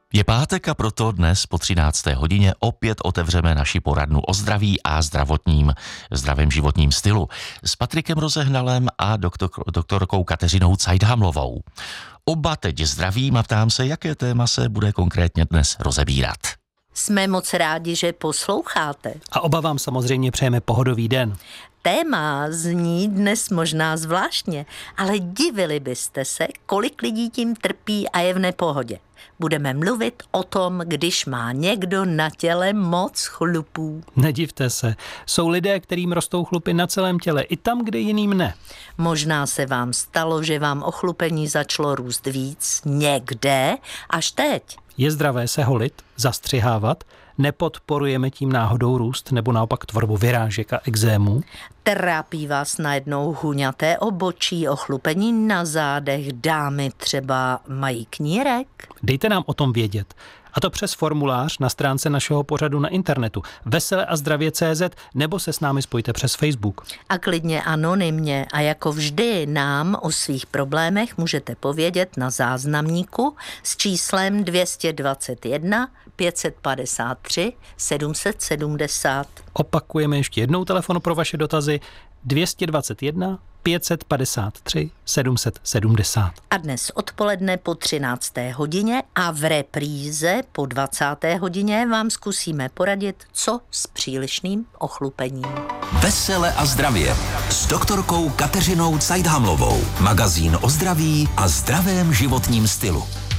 Je pátek a proto dnes po 13. hodině opět otevřeme naši poradnu o zdraví a zdravém životním stylu s Patrikem Rozehnalem a doktorkou Kateřinou Cajdhamlovou. Oba teď zdravím a ptám se, jaké téma se bude konkrétně dnes rozebírat. Jsme moc rádi, že posloucháte. A oba vám samozřejmě přejeme pohodový den. Téma zní dnes možná zvláštně, ale divili byste se, kolik lidí tím trpí a je v nepohodě. Budeme mluvit o tom, když má někdo na těle moc chlupů. Nedivte se, jsou lidé, kterým rostou chlupy na celém těle, i tam, kde jiným ne. Možná se vám stalo, že vám ochlupení začalo růst víc někde až teď. Je zdravé se holit, zastřihávat? Nepodporujeme tím náhodou růst nebo naopak tvorbu vyrážek a ekzémů? Trápí vás najednou huňaté obočí, ochlupení na zádech, dámy třeba mají knírek? Dejte nám o tom vědět. A to přes formulář na stránce našeho pořadu na internetu veseleazdravě.cz nebo se s námi spojte přes Facebook. A klidně anonymně a jako vždy nám o svých problémech můžete povědět na záznamníku s číslem 221 553 770. Opakujeme ještě jednou telefon pro vaše dotazy 221 553 770. A dnes odpoledne po 13. hodině a v repríze po 20. hodině vám zkusíme poradit, co s přílišným ochlupením. Vesele a zdravě s doktorkou Kateřinou Cajdhamlovou. Magazín o zdraví a zdravém životním stylu.